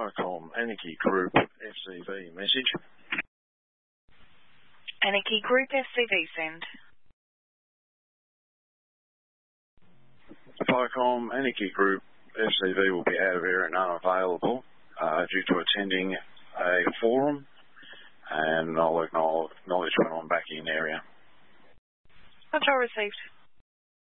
Viacom Anarchy Group FCV message. Anarchy Group FCV send. Viacom Anarchy Group FCV will be out of area and unavailable due to attending a forum, and I'll acknowledge when I'm back in area. Control received.